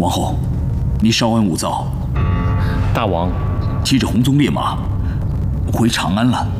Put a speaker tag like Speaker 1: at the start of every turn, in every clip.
Speaker 1: 王后，你稍安勿躁。
Speaker 2: 大王，
Speaker 1: 骑着红鬃烈马回长安了。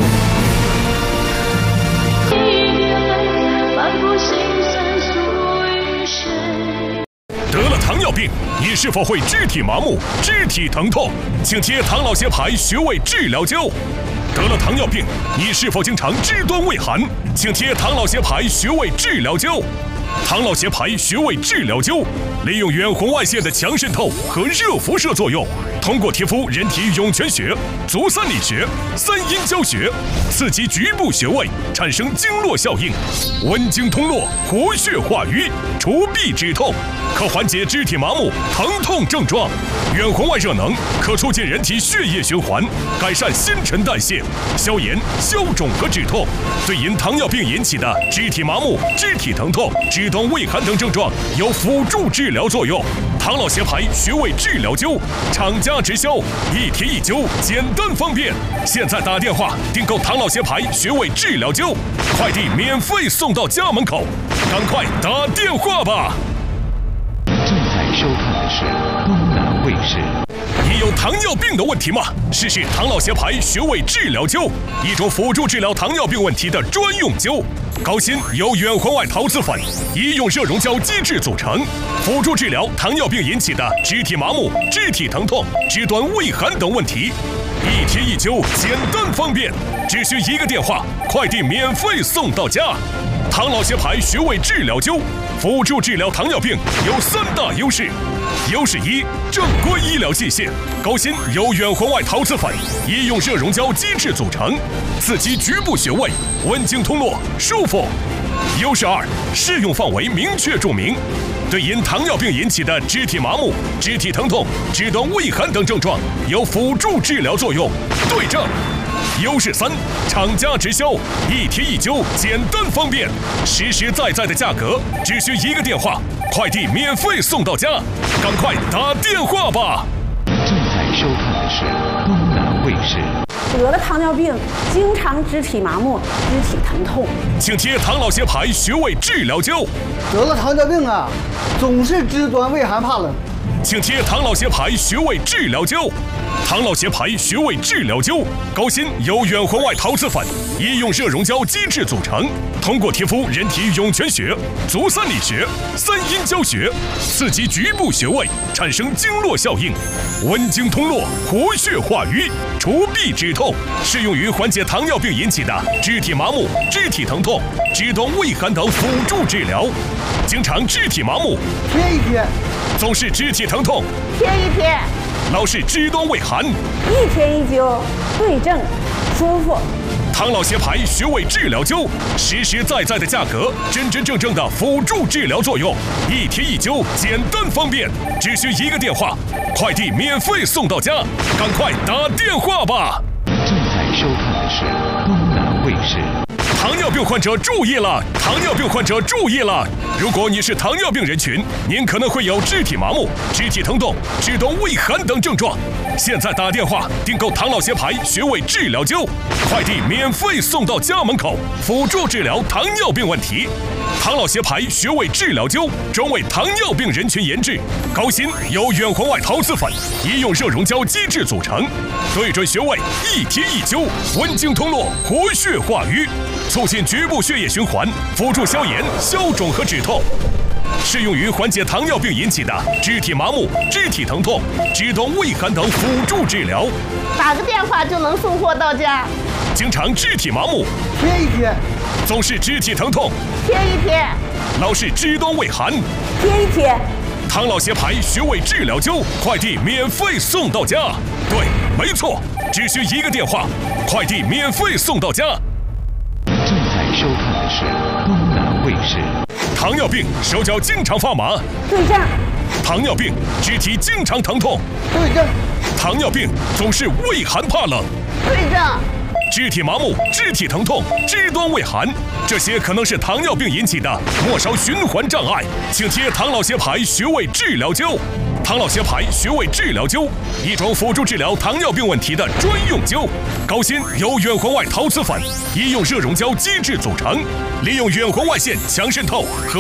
Speaker 3: 得了糖尿病，你是否会肢体麻木、肢体疼痛？请贴唐老协牌穴位治疗灸。得了糖尿病，你是否经常肢端畏寒？请贴唐老协牌穴位治疗灸。唐老协牌穴位治疗灸，利用远红外线的强渗透和热辐射作用，通过贴敷人体涌泉穴、足三里穴、三阴交穴，刺激局部穴位，产生经络效应，温经通络，活血化瘀，除痹止痛，可缓解肢体麻木、疼痛症状。远红外热能可促进人体血液循环，改善新陈代谢，消炎、消肿和止痛，对因糖尿病引起的肢体麻木、肢体疼痛、肢端畏寒等症状有辅助治疗作用。唐老协牌穴位治疗灸，厂家直销，一贴一灸，简单方便。现在打电话订购唐老协牌穴位治疗灸，快递免费送到家门口，赶快打电话吧！
Speaker 4: 正在收看的是东南卫视。
Speaker 3: 你有糖尿病的问题吗？试试唐老协牌穴位治疗灸，一种辅助治疗糖尿病问题的专用灸。高锌由远环外陶瓷粉、医用热熔胶基质组成，辅助治疗糖尿病引起的肢体麻木、肢体疼痛、肢端畏寒等问题。一贴一灸，简单方便，只需一个电话，快递免费送到家。唐老协牌穴位治疗灸，辅助治疗糖尿病有3大优势。优势1：正规医疗器械，高锌由远红外陶瓷粉、医用热熔胶基质组成，刺激局部穴位，温经通络，舒服。优势2：适用范围明确注明，对因糖尿病引起的肢体麻木、肢体疼痛、肢端畏寒等症状有辅助治疗作用。对症。优势3：厂家直销，一贴一灸，简单方便，实实在在的价格，只需一个电话，快递免费送到家，赶快打电话吧！
Speaker 4: 正在收看的是东南卫视。
Speaker 5: 得了糖尿病，经常肢体麻木、肢体疼痛，
Speaker 3: 请贴唐老协牌穴位治疗灸。
Speaker 6: 得了糖尿病啊，总是肢端畏寒怕冷，
Speaker 3: 请贴唐老协牌穴位治疗灸。唐老协牌穴位治疗灸，高锌由远环外陶瓷粉、医用热熔胶基质组成，通过贴敷人体涌泉穴、足三里穴、三阴交穴，刺激局部穴位，产生经络效应，温经通络，活血化瘀，除痹止痛，适用于缓解糖尿病引起的肢体麻木、肢体疼痛、肢端畏寒等辅助治疗。经常肢体麻木，
Speaker 6: 贴一贴；
Speaker 3: 总是肢体疼痛，
Speaker 5: 贴一贴；
Speaker 3: 老是肢端畏寒，
Speaker 5: 一贴一灸，对症，舒服。
Speaker 3: 唐老协牌穴位治疗灸，实实在在的价格，真真正正的辅助治疗作用，一贴一灸，简单方便，只需一个电话，快递免费送到家，赶快打电话吧！
Speaker 4: 正在收看的是东南卫视。
Speaker 3: 糖尿病患者注意了！糖尿病患者注意了！如果你是糖尿病人群，您可能会有肢体麻木、肢体疼痛、肢端畏寒等症状。现在打电话订购唐老协牌穴位治疗灸，快递免费送到家门口，辅助治疗糖尿病问题。唐老协牌穴位治疗灸专为糖尿病人群研制，高锌由远红外陶瓷粉、医用热熔胶基质组成，对准穴位一贴一灸，温经通络，活血化瘀，促进局部血液循环，辅助消炎、消肿和止痛，适用于缓解糖尿病引起的肢体麻木、肢体疼痛、肢端畏寒等辅助治疗。
Speaker 5: 打个电话就能送货到家。
Speaker 3: 经常肢体麻木，
Speaker 6: 贴一贴；
Speaker 3: 总是肢体疼痛，
Speaker 5: 贴一贴；
Speaker 3: 老是肢端畏寒，
Speaker 5: 贴一贴。
Speaker 3: 唐老协牌穴位治疗灸，快递免费送到家。对，没错，只需一个电话，快递免费送到家。
Speaker 4: 正在收看的是东南卫视。
Speaker 3: 糖尿病手脚经常发麻，
Speaker 5: 对症。
Speaker 3: 糖尿病肢体经常疼痛，
Speaker 6: 对症。
Speaker 3: 糖尿病总是畏寒怕冷，
Speaker 5: 对症。
Speaker 3: 肢体麻木、肢体疼痛、肢端畏寒，这些可能是糖尿病引起的末梢循环障碍，请贴唐老协牌穴位治疗灸。唐老协牌穴位治疗灸，一种辅助治疗糖尿病问题的专用灸。高锌由远环外陶瓷粉、医用热熔胶基质组成，利用远红外线强渗透和